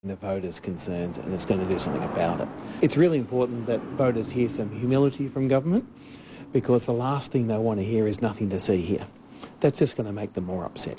the voters' concerns and it's going to do something about it. It's really important that voters hear some humility from government, because the last thing they want to hear is nothing to see here. That's just going to make them more upset.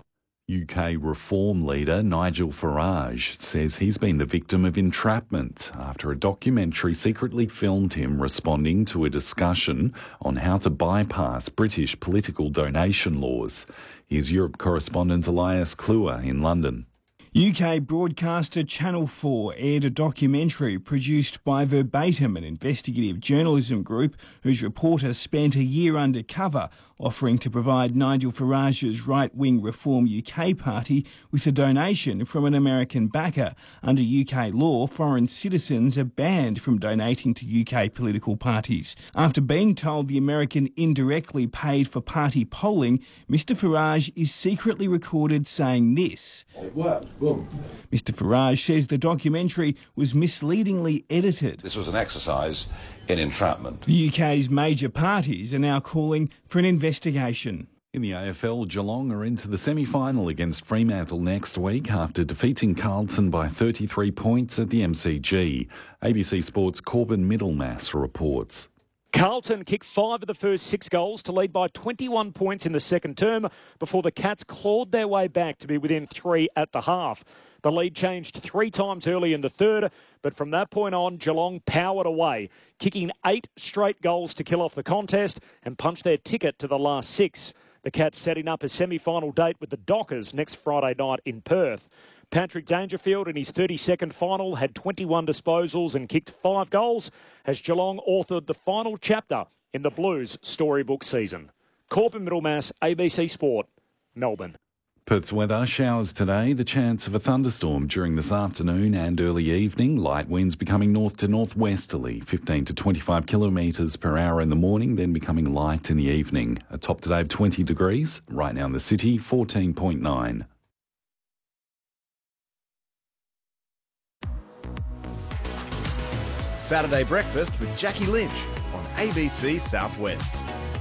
UK Reform leader Nigel Farage says he's been the victim of entrapment after a documentary secretly filmed him responding to a discussion on how to bypass British political donation laws. Here's Europe correspondent Elias Kluwer in London. UK broadcaster Channel 4 aired a documentary produced by Verbatim, an investigative journalism group whose reporter spent a year undercover offering to provide Nigel Farage's right-wing Reform UK party with a donation from an American backer. Under UK law, foreign citizens are banned from donating to UK political parties. After being told the American indirectly paid for party polling, Mr Farage is secretly recorded saying this. It worked. Boom. Mr Farage says the documentary was misleadingly edited. This was an exercise in entrapment. The UK's major parties are now calling for an investigation. In the AFL, Geelong are into the semi-final against Fremantle next week after defeating Carlton by 33 points at the MCG. ABC Sport's Corbin Middlemass reports. Carlton kicked 5 of the first 6 goals to lead by 21 points in the second term before the Cats clawed their way back to be within 3 at the half. The lead changed 3 times early in the third, but from that point on, Geelong powered away, kicking 8 straight goals to kill off the contest and punch their ticket to the last 6. The Cats setting up a semi-final date with the Dockers next Friday night in Perth. Patrick Dangerfield in his 32nd final had 21 disposals and kicked 5 goals as Geelong authored the final chapter in the Blues storybook season. Corbin Middlemass, ABC Sport, Melbourne. Perth's weather, showers today, the chance of a thunderstorm during this afternoon and early evening. Light winds becoming north to northwesterly, 15 to 25 kilometres per hour in the morning, then becoming light in the evening. A top today of 20 degrees, right now in the city, 14.9. Saturday Breakfast with Jackie Lynch on ABC Southwest.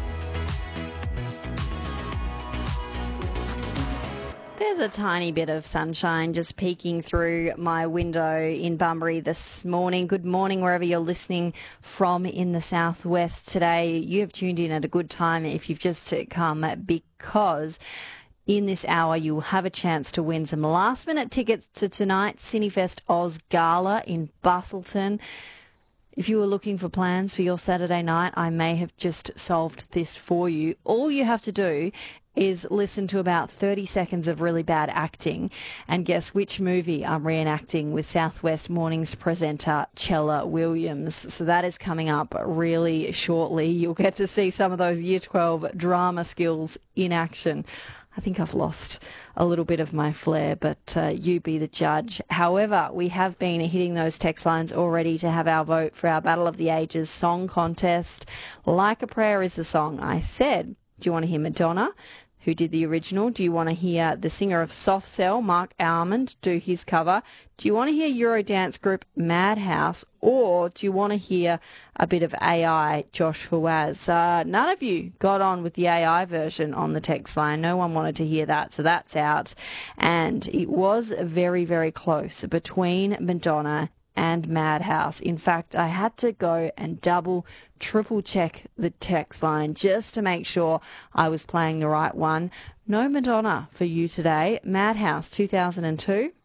There's a tiny bit of sunshine just peeking through my window in Bunbury this morning. Good morning wherever you're listening from in the southwest today. You have tuned in at a good time if you've just come, because in this hour you'll have a chance to win some last-minute tickets to tonight's Cinefest Oz Gala in Busselton. If you were looking for plans for your Saturday night, I may have just solved this for you. All you have to do is listen to about 30 seconds of really bad acting and guess which movie I'm reenacting with Southwest Mornings presenter Chella Williams. So that is coming up really shortly. You'll get to see some of those Year 12 drama skills in action. I think I've lost a little bit of my flair, but you be the judge. However, we have been hitting those text lines already to have our vote for our Battle of the Ages song contest. Like a Prayer is the song. I said, do you want to hear Madonna, who did the original? Do you want to hear the singer of Soft Cell, Mark Almond, do his cover? Do you want to hear Eurodance group Madhouse? Or do you want to hear a bit of AI, Josh Fawaz? None of you got on with the AI version on the text line. No one wanted to hear that, so that's out. And it was very, very close between Madonna and Madhouse. In fact, I had to go and triple check the text line just to make sure I was playing the right one. No Madonna for you today. Madhouse 2002.